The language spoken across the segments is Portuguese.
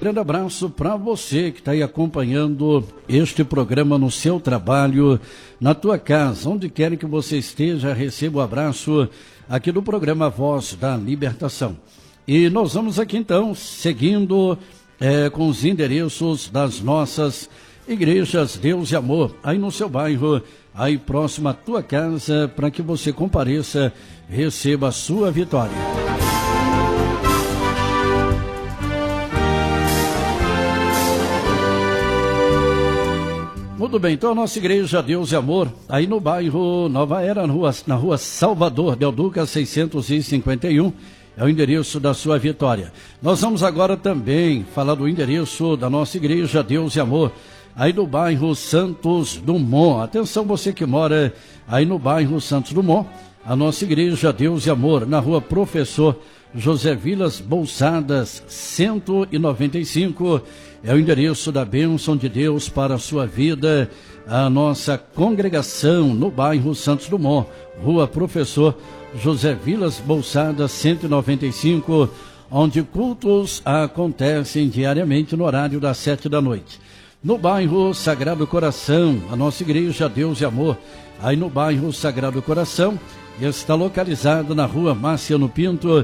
grande abraço para você que está aí acompanhando este programa no seu trabalho, na tua casa, onde quer que você esteja, receba o abraço aqui do programa Voz da Libertação. E nós vamos aqui então, seguindo com os endereços das nossas igrejas Deus e Amor, aí no seu bairro, aí próximo à tua casa, para que você compareça, receba a sua vitória. Muito bem, então a nossa igreja Deus e Amor, aí no bairro Nova Era, na rua Salvador Del Duca 651, é o endereço da sua vitória. Nós vamos agora também falar do endereço da nossa igreja Deus e Amor, aí no bairro Santos Dumont. Atenção, você que mora aí no bairro Santos Dumont, a nossa igreja Deus e Amor, na rua Professor José Vilas Bolsadas 195, é o endereço da bênção de Deus para a sua vida. A nossa congregação no bairro Santos Dumont, rua Professor José Vilas Bolsadas 195, onde cultos acontecem diariamente no horário das 7 da noite. No bairro Sagrado Coração, a nossa igreja Deus e Amor, aí no bairro Sagrado Coração, está localizado na rua Marciano Pinto,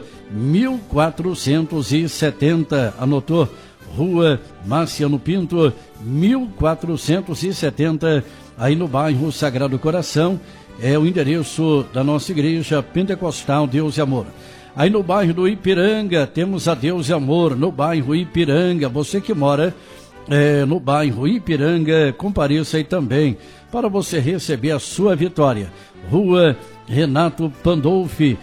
1470. Anotou? Rua Marciano Pinto, 1470, aí no bairro Sagrado Coração, é o endereço da nossa igreja Pentecostal Deus e Amor. Aí no bairro do Ipiranga, temos a Deus e Amor, no bairro Ipiranga. Você que mora no bairro Ipiranga, compareça aí também, para você receber a sua vitória. Rua Renato Pandolfi,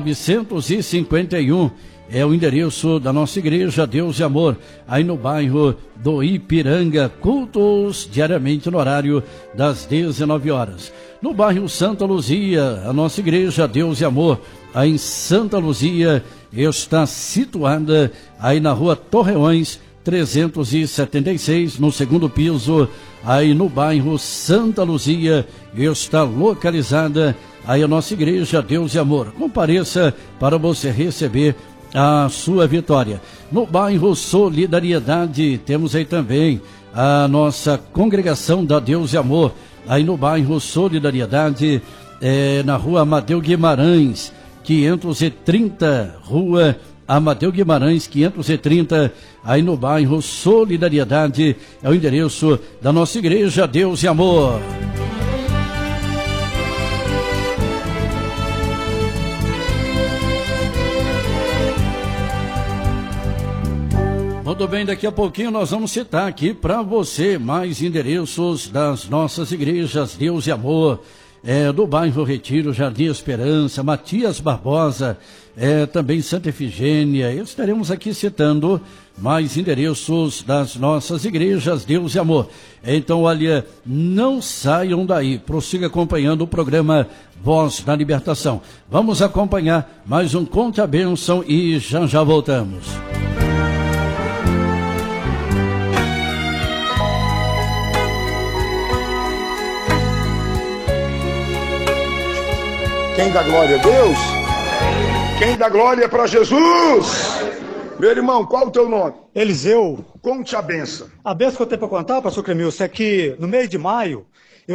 951, é o endereço da nossa igreja Deus e Amor, aí no bairro do Ipiranga, cultos diariamente no horário das 19 horas. No bairro Santa Luzia, a nossa igreja Deus e Amor, aí em Santa Luzia, está situada aí na rua Torreões, 376, no segundo piso, aí no bairro Santa Luzia, está localizada aí a nossa igreja Deus e Amor. Compareça para você receber a sua vitória. No bairro Solidariedade, temos aí também a nossa congregação da Deus e Amor, aí no bairro Solidariedade, na rua Amadeu Guimarães, 530, rua Amadeu Guimarães, 530, aí no bairro Solidariedade, é o endereço da nossa igreja Deus e Amor. Muito bem, daqui a pouquinho nós vamos citar aqui para você mais endereços das nossas igrejas Deus e Amor, do bairro Retiro, Jardim Esperança, Matias Barbosa, também Santa Efigênia. Estaremos aqui citando mais endereços das nossas igrejas Deus e Amor. Então, olha, não saiam daí, prossiga acompanhando o programa Voz da Libertação. Vamos acompanhar mais um Conte a Bênção e já já voltamos. Quem dá glória a Deus? Quem dá glória para Jesus? Meu irmão, qual o teu nome? Eliseu. Conte a benção. A benção que eu tenho para contar, pastor Cremilson, é que no mês de maio,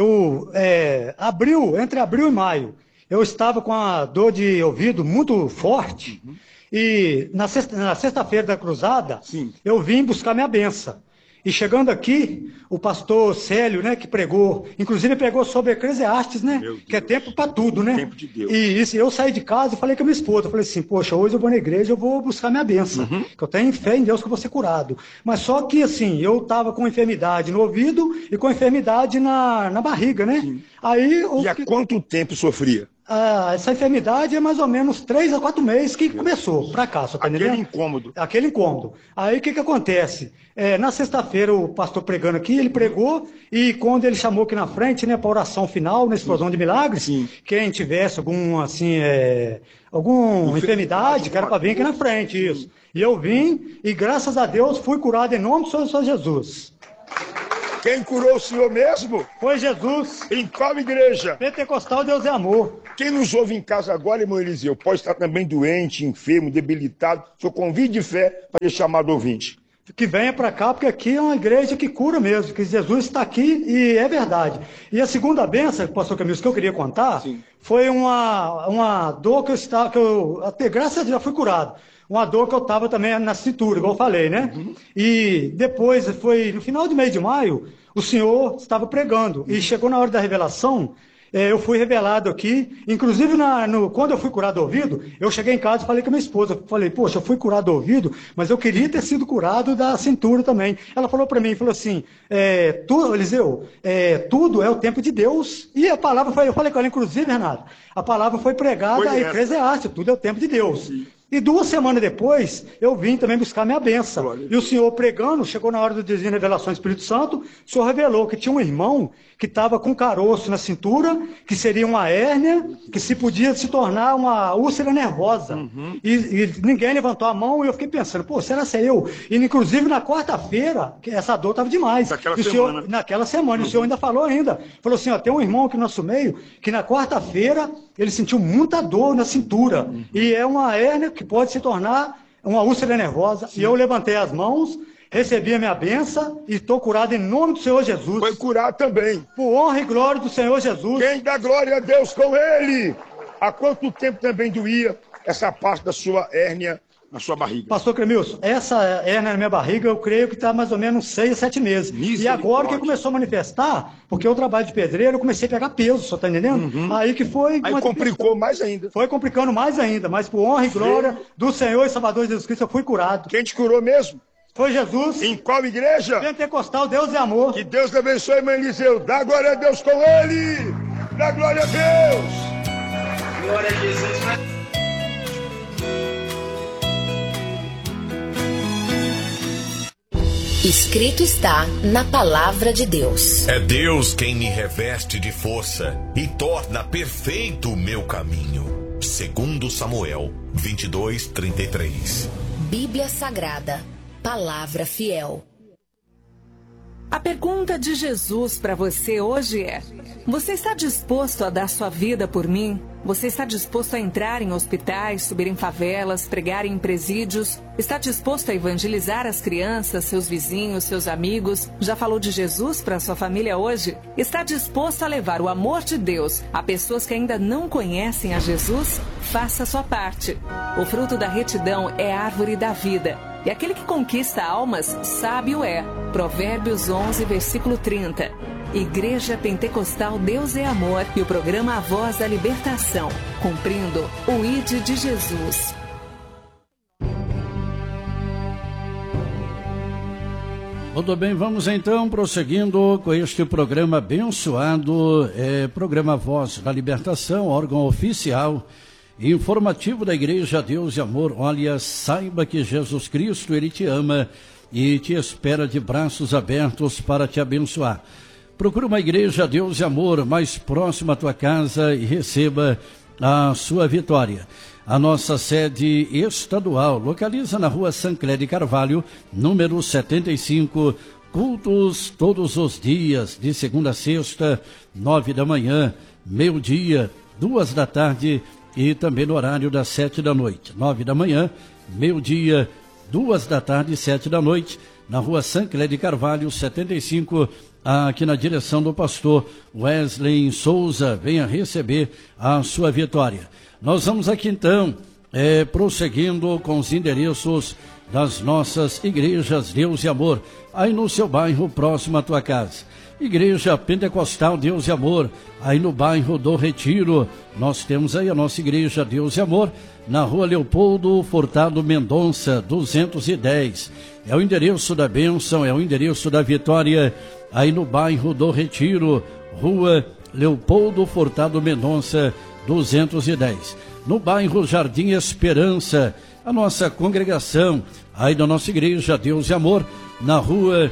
entre abril e maio, eu estava com a dor de ouvido muito forte. E na sexta-feira da cruzada, sim, eu vim buscar minha benção. E chegando aqui, o pastor Célio, né, que pregou, inclusive pregou sobre Eclesiastes, né, que é tempo para tudo, né? Tempo de Deus. E isso, eu saí de casa e falei com a minha esposa, eu falei assim, poxa, hoje eu vou na igreja, eu vou buscar minha bênção, que eu tenho fé em Deus que eu vou ser curado. Mas só que, assim, eu estava com enfermidade no ouvido e com enfermidade na barriga, né? Sim. Aí, e há quanto tempo sofria? Essa enfermidade é mais ou menos 3 a 4 meses que começou pra cá, só tá entendendo? Aquele incômodo. Aí o que acontece? Na sexta-feira o pastor pregando aqui, ele pregou e quando ele chamou aqui na frente, né, para oração final, na explosão de milagres, sim, quem tivesse alguma enfermidade, que era para vir aqui na frente, isso. E eu vim e graças a Deus fui curado em nome do Senhor Jesus. Quem curou o Senhor mesmo? Foi Jesus. Em qual igreja? Pentecostal Deus é Amor. Quem nos ouve em casa agora, irmão Eliseu, pode estar também doente, enfermo, debilitado. Seu convite de fé para ser chamado ouvinte. que venha para cá, porque aqui é uma igreja que cura mesmo, que Jesus está aqui e é verdade. E a segunda bênção, pastor Camilo, que eu queria contar, sim, foi uma dor que até graças a Deus já fui curado. Uma dor que eu estava também na cintura, igual eu falei, né? Uhum. E depois, foi no final do mês de maio, o senhor estava pregando, e chegou na hora da revelação, eu fui revelado aqui, inclusive quando eu fui curado do ouvido, eu cheguei em casa e falei com a minha esposa, falei, poxa, eu fui curado do ouvido, mas eu queria ter sido curado da cintura também. Ela falou para mim, falou assim, Eliseu, tudo é o tempo de Deus, e a palavra foi, eu falei com ela, inclusive, Renato, a palavra foi pregada a Eclesiastes, tudo é o tempo de Deus. Sim. E 2 semanas depois, eu vim também buscar minha bênção. Glória. E o senhor pregando, chegou na hora do desenho da revelação do Espírito Santo, o senhor revelou que tinha um irmão que estava com caroço na cintura, que seria uma hérnia, que se podia se tornar uma úlcera nervosa. Uhum. E ninguém levantou a mão e eu fiquei pensando, pô, será que é eu? E inclusive na quarta-feira, essa dor estava demais. Naquela semana. Uhum. O senhor ainda falou assim, ó, tem um irmão aqui no nosso meio, que na quarta-feira ele sentiu muita dor na cintura. Uhum. E é uma hérnia que pode se tornar uma úlcera nervosa. Sim. E eu levantei as mãos, recebi a minha bênção e estou curado em nome do Senhor Jesus. Foi curado também. Por honra e glória do Senhor Jesus. Quem dá glória a Deus com ele? Há quanto tempo também doía essa parte da sua hérnia na sua barriga? Pastor Cremilson, essa hérnia na minha barriga, eu creio que está mais ou menos 6 a 7 meses. E agora que começou a manifestar, porque eu trabalho de pedreiro, eu comecei a pegar peso, só tá entendendo? Uhum. Aí complicou mais ainda. Foi complicando mais ainda, mas por honra e glória do Senhor e Salvador Jesus Cristo, eu fui curado. Quem te curou mesmo? Foi Jesus. Em qual igreja? Pentecostal, Deus é amor. Que Deus te abençoe, irmão Eliseu. Dá glória a Deus com ele. Dá glória a Deus. Glória a Jesus. Escrito está na palavra de Deus. É Deus quem me reveste de força e torna perfeito o meu caminho. 2 Samuel 22:33. Bíblia Sagrada, palavra fiel. A pergunta de Jesus para você hoje é: você está disposto a dar sua vida por mim? Você está disposto a entrar em hospitais, subir em favelas, pregar em presídios? Está disposto a evangelizar as crianças, seus vizinhos, seus amigos? Já falou de Jesus para sua família hoje? Está disposto a levar o amor de Deus a pessoas que ainda não conhecem a Jesus? Faça a sua parte. O fruto da retidão é a árvore da vida. E aquele que conquista almas, sábio é. Provérbios 11, versículo 30. Igreja Pentecostal Deus é Amor e o programa A Voz da Libertação, cumprindo o ID de Jesus. Muito bem, vamos então prosseguindo com este programa abençoado, programa Voz da Libertação, órgão oficial informativo da Igreja Deus e Amor. Olha, saiba que Jesus Cristo, Ele te ama e te espera de braços abertos para te abençoar. Procure uma Igreja Deus e Amor mais próxima à tua casa e receba a sua vitória. A nossa sede estadual localiza na rua Sancler de Carvalho, número 75, cultos todos os dias, de segunda a sexta, 9 da manhã, meio-dia, 2 da tarde e também no horário das 7 da noite. 9 da manhã, meio-dia, 2 da tarde e 7 da noite, na rua Sancler de Carvalho, 75, aqui na direção do pastor Wesley Souza. Venha receber a sua vitória. Nós vamos aqui então, prosseguindo com os endereços das nossas igrejas Deus e Amor, aí no seu bairro, próximo à tua casa. Igreja Pentecostal Deus e Amor, aí no bairro do Retiro. Nós temos aí a nossa Igreja Deus e Amor, na rua Leopoldo Furtado Mendonça, 210. É o endereço da bênção, é o endereço da vitória, aí no bairro do Retiro, rua Leopoldo Furtado Mendonça, 210. No bairro Jardim Esperança, a nossa congregação, aí da nossa Igreja Deus e Amor, na rua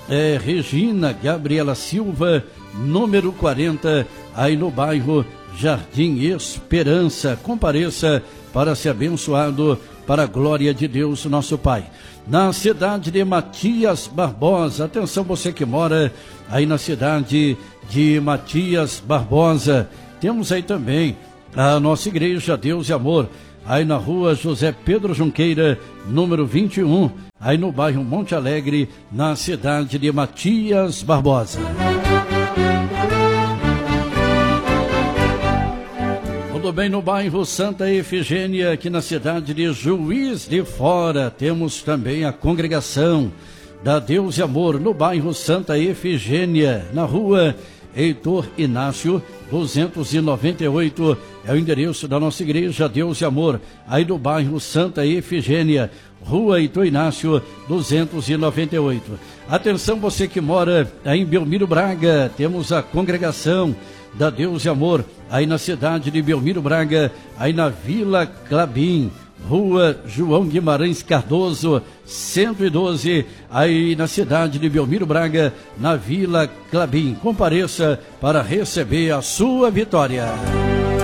Regina Gabriela Silva, número 40, aí no bairro Jardim Esperança. Compareça para ser abençoado para a glória de Deus, nosso Pai. Na cidade de Matias Barbosa, atenção você que mora aí na cidade de Matias Barbosa, temos aí também a nossa Igreja Deus e Amor, aí na rua José Pedro Junqueira, número 21, aí no bairro Monte Alegre, na cidade de Matias Barbosa. Tudo bem no bairro Santa Efigênia, aqui na cidade de Juiz de Fora. Temos também a congregação da Deus e Amor no bairro Santa Efigênia, na rua Heitor Inácio 298, é o endereço da nossa igreja Deus e Amor, aí do bairro Santa Efigênia, rua Heitor Inácio 298. Atenção, você que mora aí em Belmiro Braga, temos a congregação da Deus e Amor, aí na cidade de Belmiro Braga, aí na Vila Clabim, rua João Guimarães Cardoso, 112, aí na cidade de Belmiro Braga, na Vila Clabim. Compareça para receber a sua vitória.